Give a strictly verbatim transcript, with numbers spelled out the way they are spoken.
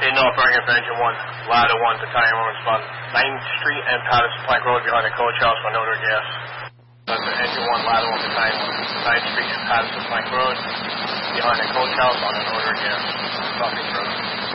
Hey, no, Bergen for Engine one, ladder one to Tire Room Spun, ninth Street and Patterson Plank Road behind the coach house on Notre Gas. That's the Engine one, ladder one to Tire Room, ninth Street and Patterson Plank Road behind the coach house on the Notre Gas. Fucking road.